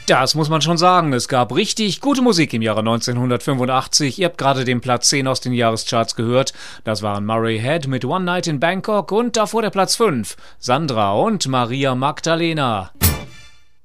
Das muss man schon sagen. Es gab richtig gute Musik im Jahre 1985. Ihr habt gerade den Platz 10 aus den Jahrescharts gehört. Das waren Murray Head mit One Night in Bangkok und davor der Platz 5, Sandra und Maria Magdalena.